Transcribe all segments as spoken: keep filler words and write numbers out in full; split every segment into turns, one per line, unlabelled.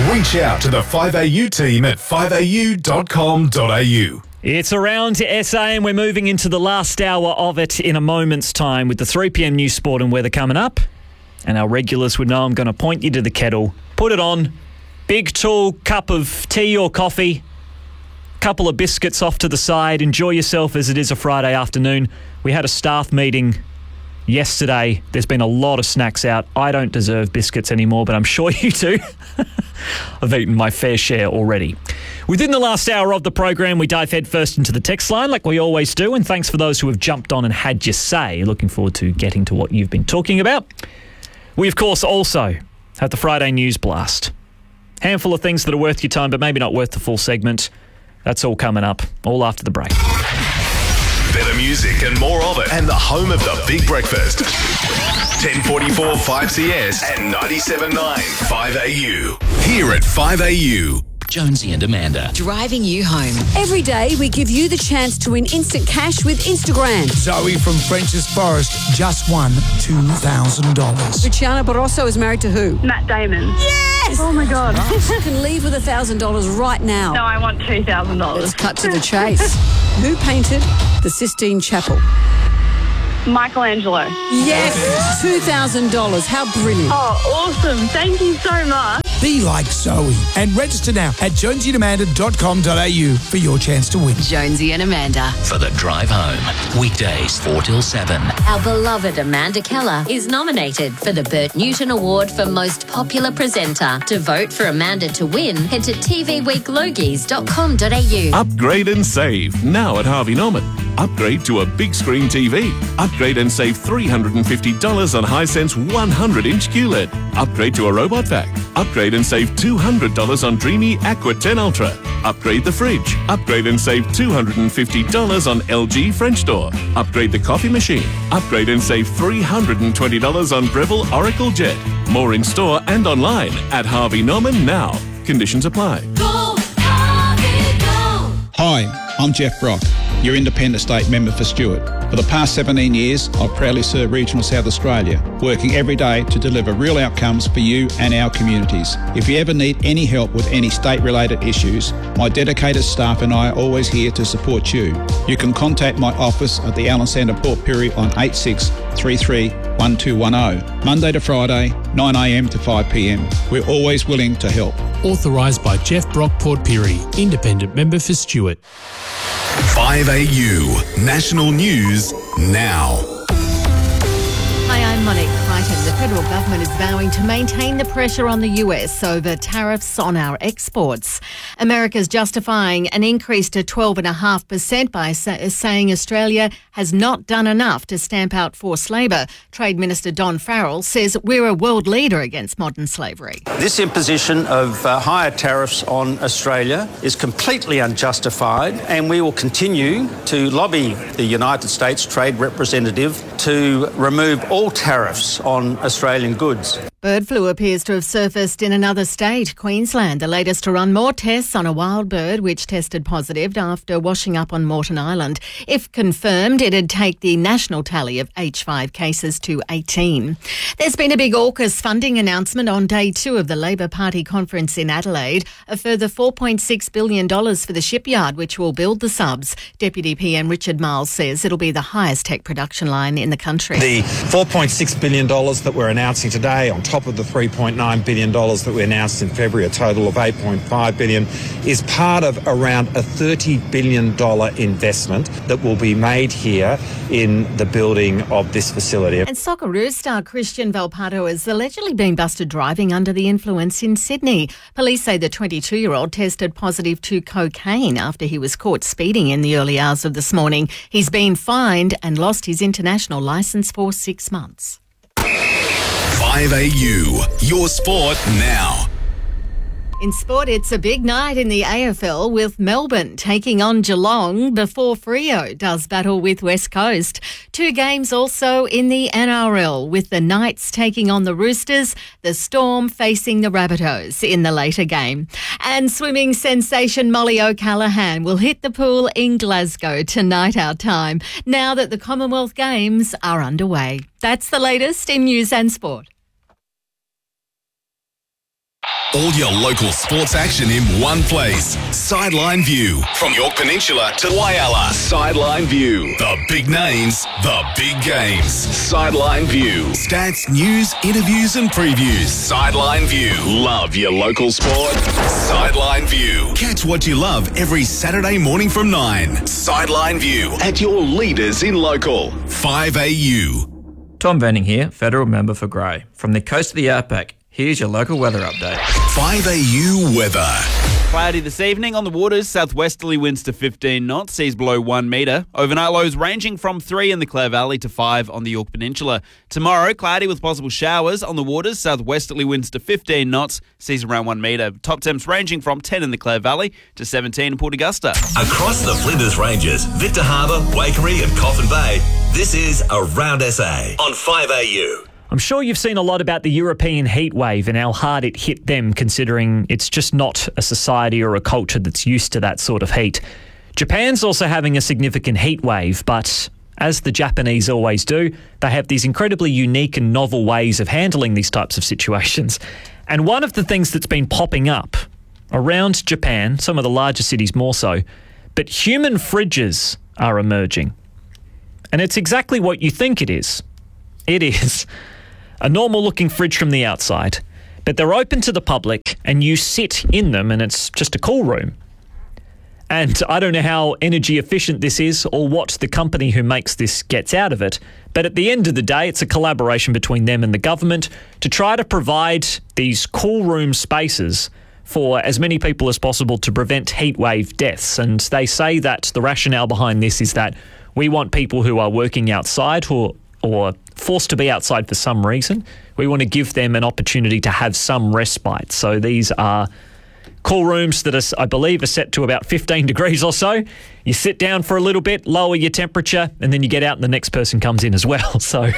Reach out to the five A U team at five a u dot com dot a u.
It's around S A and we're moving into the last hour of it in a moment's time with the three p.m. news, sport and weather coming up. And our regulars would know I'm going to point you to the kettle, put it on, big tall cup of tea or coffee, couple of biscuits off to the side, enjoy yourself as it is a Friday afternoon. We had a staff meeting yesterday. There's been a lot of snacks out. I don't deserve biscuits anymore, but I'm sure you do. I've eaten my fair share already. Within the last hour of the program, we dive headfirst into the text line like we always do, and thanks for those who have jumped on and had your say. Looking forward to getting to what you've been talking about. We, of course, also have the Friday News Blast. Handful of things that are worth your time, but maybe not worth the full segment. That's all coming up, all after the break.
Better music and more of it, and the home of the Big Breakfast. ten forty-four five C S and ninety-seven point nine five A U. Here at five A U.
Jonesy and Amanda.
Driving you home.
Every day we give you the chance to win instant cash with Instagram.
Zoe from French's Forest just won two thousand dollars.
Luciana Barroso is married to who?
Matt Damon.
Yes!
Oh my God.
You can leave with one thousand dollars right now.
No, I want two thousand dollars.
Let's cut to the chase. Who painted the Sistine Chapel?
Michelangelo.
Yes, two thousand dollars. How brilliant.
Oh, awesome. Thank you so much.
Be like Zoe and register now at jonesy and amanda dot com dot a u for your chance to win.
Jonesy and Amanda.
For the drive home. Weekdays four till seven.
Our beloved Amanda Keller is nominated for the Bert Newton Award for Most Popular Presenter. To vote for Amanda to win, head to t v week logies dot com dot a u.
Upgrade and save now at Harvey Norman. Upgrade to a big screen T V. Upgrade and save three hundred fifty dollars on Hisense one hundred inch Q L E D. Upgrade to a robot vac. Upgrade and save two hundred dollars on Dreamy Aqua ten Ultra. Upgrade the fridge. Upgrade and save two hundred fifty dollars on L G French door. Upgrade the coffee machine. Upgrade and save three hundred twenty dollars on Breville Oracle Jet. More in store and online at Harvey Norman now. Conditions apply.
Go, Harvey, go.
Hi, I'm Jeff Brock, your independent state member for Stewart. For the past seventeen years, I've proudly served regional South Australia, working every day to deliver real outcomes for you and our communities. If you ever need any help with any state-related issues, my dedicated staff and I are always here to support you. You can contact my office at the Allen Centre Port Pirie on eight six three three one two one zero, Monday to Friday, nine a m to five p m. We're always willing to help.
Authorised by Jeff Brock Port Pirie, independent member for Stewart.
five A U National News now.
Hi, I'm Monique Crichton. The federal government is vowing to maintain the pressure on the U S over tariffs on our exports. America's justifying an increase to twelve point five percent by say, saying Australia has not done enough to stamp out forced labour. Trade Minister Don Farrell says we're a world leader against modern slavery.
This imposition of uh, higher tariffs on Australia is completely unjustified, and we will continue to lobby the United States Trade Representative to remove all tariffs on Australian goods.
Bird flu appears to have surfaced in another state, Queensland, the latest to run more tests on a wild bird which tested positive after washing up on Moreton Island. If confirmed, it'd take the national tally of H five cases to eighteen. There's been a big AUKUS funding announcement on day two of the Labor Party conference in Adelaide. A further four point six billion dollars for the shipyard, which will build the subs. Deputy P M Richard Miles says it'll be the highest tech production line in the country.
The four point six billion dollars that we're announcing today, on top of the three point nine billion dollars that we announced in February, a total of eight point five billion dollars, is part of around a thirty billion dollars investment that will be made here in the building of this facility.
And Socceroos star Christian Valpato has allegedly been busted driving under the influence in Sydney. Police say the twenty-two-year-old tested positive to cocaine after he was caught speeding in the early hours of this morning. He's been fined and lost his international licence for six months.
five A U, your sport now.
In sport, it's a big night in the A F L with Melbourne taking on Geelong before Freo does battle with West Coast. Two games also in the N R L with the Knights taking on the Roosters, the Storm facing the Rabbitohs in the later game. And swimming sensation Molly O'Callaghan will hit the pool in Glasgow tonight our time, now that the Commonwealth Games are underway. That's the latest in news and sport.
All your local sports action in one place. Sideline View. From York Peninsula to Whyalla. Sideline View. The big names, the big games. Sideline View. Stats, news, interviews and previews. Sideline View. Love your local sport? Sideline View. Catch what you love every Saturday morning from nine. Sideline View at your leaders in local. five A U.
Tom Venning here, Federal Member for Grey. From the coast of the Outback, here's your local weather update.
five A U weather.
Cloudy this evening on the waters. Southwesterly winds to fifteen knots, seas below one metre. Overnight lows ranging from three in the Clare Valley to five on the York Peninsula. Tomorrow, cloudy with possible showers on the waters. Southwesterly winds to fifteen knots, seas around one metre. Top temps ranging from ten in the Clare Valley to seventeen in Port Augusta.
Across the Flinders Ranges, Victor Harbour, Waikerie and Coffin Bay, this is Around S A on five A U.
I'm sure you've seen a lot about the European heat wave and how hard it hit them, considering it's just not a society or a culture that's used to that sort of heat. Japan's also having a significant heat wave, but as the Japanese always do, they have these incredibly unique and novel ways of handling these types of situations. And one of the things that's been popping up around Japan, some of the larger cities more so, but human fridges are emerging. And it's exactly what you think it is. It is a normal-looking fridge from the outside, but they're open to the public and you sit in them and it's just a cool room. And I don't know how energy efficient this is or what the company who makes this gets out of it, but at the end of the day, it's a collaboration between them and the government to try to provide these cool room spaces for as many people as possible to prevent heatwave deaths. And they say that the rationale behind this is that we want people who are working outside who or forced to be outside for some reason, we want to give them an opportunity to have some respite. So these are cool rooms that are, I believe, are set to about fifteen degrees or so. You sit down for a little bit, lower your temperature, and then you get out and the next person comes in as well. So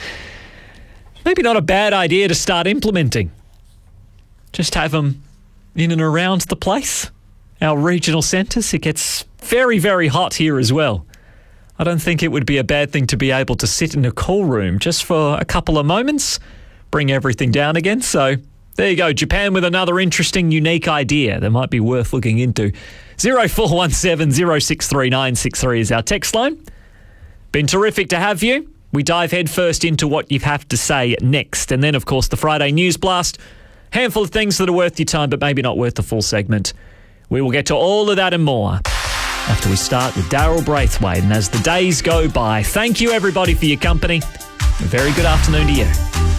maybe not a bad idea to start implementing. Just have them in and around the place. Our regional centres, it gets very, very hot here as well. I don't think it would be a bad thing to be able to sit in a cool room just for a couple of moments, bring everything down again. So there you go, Japan with another interesting, unique idea that might be worth looking into. zero four one seven, zero six three nine six three is our text line. Been terrific to have you. We dive headfirst into what you have to say next. And then, of course, the Friday News Blast. Handful of things that are worth your time, but maybe not worth the full segment. We will get to all of that and more after we start with Daryl Braithwaite. And as the days go by, thank you everybody for your company. A very good afternoon to you.